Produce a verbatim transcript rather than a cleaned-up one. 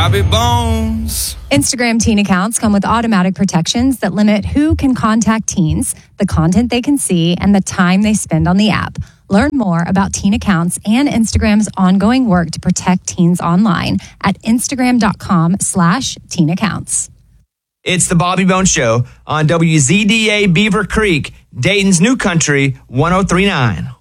Bobby Bones. Instagram teen accounts come with automatic protections that limit who can contact teens, the content they can see, and the time they spend on the app. Learn more about teen accounts and Instagram's ongoing work to protect teens online at instagram.com slash teen accounts. It's the Bobby Bones Show on W Z D A Beaver Creek, Dayton's New Country one oh three point nine.